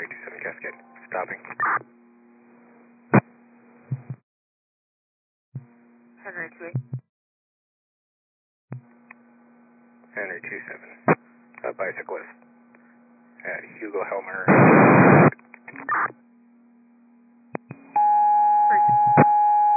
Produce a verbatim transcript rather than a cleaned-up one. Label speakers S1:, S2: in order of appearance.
S1: twenty-seven Cascade. Stopping.
S2: Henry two eight.
S1: Henry two seven. A bicyclist at Hugo Helmer.